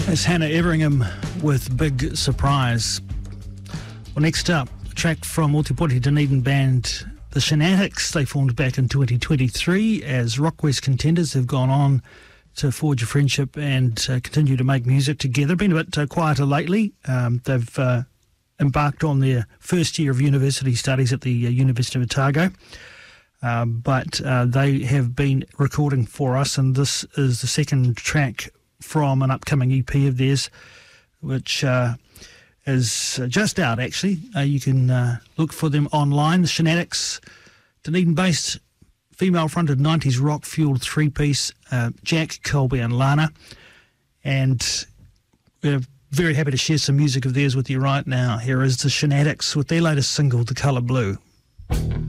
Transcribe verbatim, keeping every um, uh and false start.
It's Hannah Everingham with Big Surprise. Well, next up, a track from Ōtepoti Dunedin band The Shenantics. They formed back in twenty twenty-three as Rock West contenders. They've gone on to forge a friendship and uh, continue to make music together. Been a bit uh, quieter lately. Um, they've uh, embarked on their first year of university studies at the uh, University of Otago. Uh, but uh, they have been recording for us, and this is the second track from an upcoming E P of theirs, which uh, is just out, actually. Uh, you can uh, look for them online. The Shenantics, Dunedin-based, female-fronted nineties rock-fueled three-piece, uh, Jack, Colby and Lana. And we're very happy to share some music of theirs with you right now. Here is the Shenantics with their latest single, The Colour Blue.